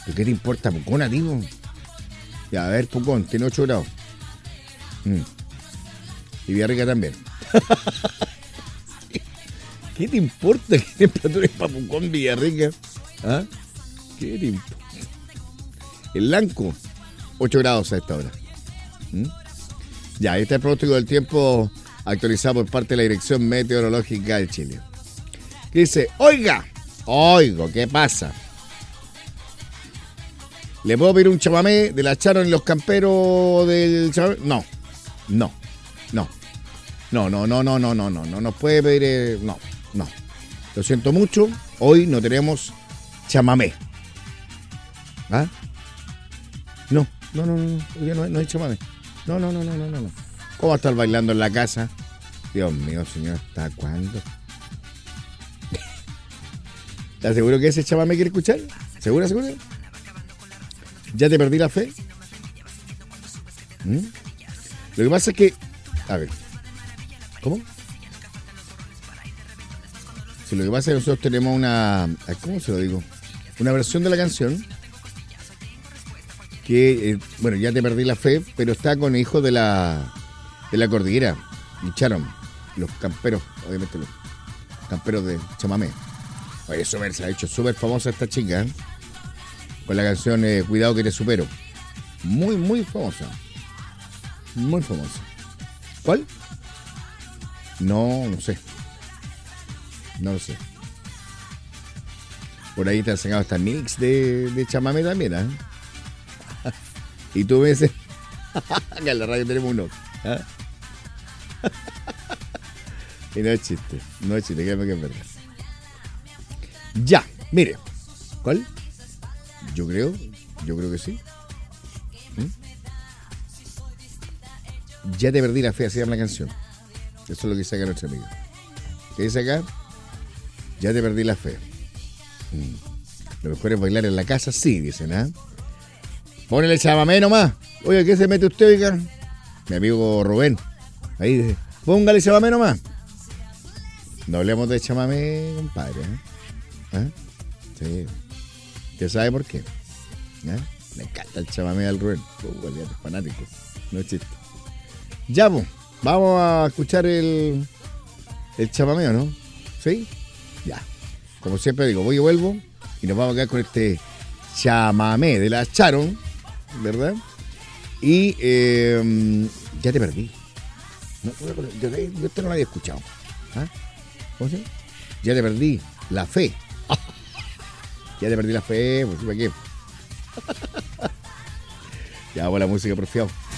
¿Pero qué te importa, Pucón, a ti, po? Ya, a ver, Pucón, tiene 8 grados. Y Villarrica también. ¿Qué te importa qué temperatura es para Pucón, Villarrica? ¿Ah? ¿Qué te importa? El Lanco, 8 grados a esta hora. Ya, ahí está el pronóstico del tiempo actualizado por parte de la Dirección Meteorológica de Chile. Que dice, oigo, ¿qué pasa? ¿Le puedo pedir un chamamé de la Charo en los camperos del chamamé? No nos puede pedir, no. Lo siento mucho, hoy no tenemos chamamé. ¿Ah? No, hoy no hay chamamé. No. ¿Cómo va a estar bailando en la casa? Dios mío, señor, ¿hasta cuándo? ¿Estás seguro que ese chamamé quiere escuchar? ¿Segura? ¿Ya te perdí la fe? Lo que pasa es que... A ver. ¿Cómo? Sí, lo que pasa es que nosotros tenemos una... ¿Cómo se lo digo? Una versión de la canción que, bueno, ya te perdí la fe, pero está con hijos de la cordillera. Lucharon los camperos, obviamente los camperos de chamamé. Oye, se ha hecho súper famosa esta chica, ¿eh? Con la canción Cuidado que te supero. Muy famosa. Muy famosa. ¿Cuál? No sé. No lo sé. Por ahí te han sacado hasta mix de chamamé también, ¿eh? Y tú me dices, acá en la radio tenemos uno. ¿Eh? Y no es chiste, créeme que es verdad. Ya, mire. ¿Cuál? Yo creo que sí. Ya te perdí la fe, así llama la canción. Eso es lo que dice acá nuestra amiga. ¿Qué dice acá? Ya te perdí la fe. Lo mejor es bailar en la casa, sí, dicen, ¿ah? Ponele chamamé nomás. Oye, ¿qué se mete usted, oiga? Mi amigo Rubén. Ahí dice, póngale chamamé nomás. No hablemos de chamamé, compadre, ¿eh? ¿Ah? Sí. ¿Usted sabe por qué? ¿Ah? Le encanta el chamamé al Rubén. Es fanático. No es chiste. Ya, pues, vamos a escuchar el chamamé, ¿no? ¿Sí? Ya. Como siempre digo, voy y vuelvo y nos vamos a quedar con este chamamé de la Charon, ¿verdad? Y ya te perdí. No, yo esto no lo había escuchado. ¿Ah? ¿Cómo se llama? Ya te perdí la fe. Ya te perdí la fe, pues ¿para qué? Ya hago la música, por fiado.